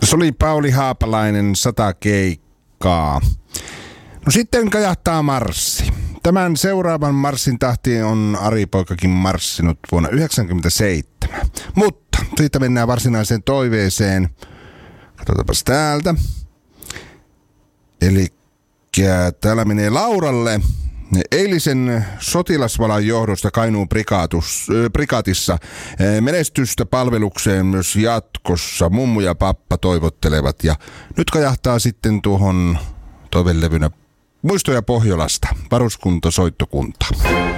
Se oli Pauli Haapalainen 100 keikkaa. No sitten kajahtaa marssi. Tämän seuraavan marssin tahtiin on Ari Poikakin marssinut vuonna 1997. Mutta siitä mennään varsinaiseen toiveeseen. Katsotaanpas täältä. Eli täällä menee Lauralle. Eilisen sotilasvalan johdosta Kainuun prikaatissa menestystä palvelukseen myös jatkossa. Mummu ja pappa toivottelevat. Ja nyt kajahtaa sitten tuohon toivelevynä Muistoja Pohjolasta, varuskunta, soittokunta.